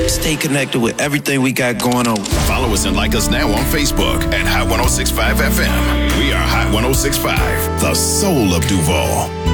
Stay connected with everything we got going on. Follow us and like us now on Facebook at Hot 106.5 FM. We are Hot 106.5, the soul of Duval.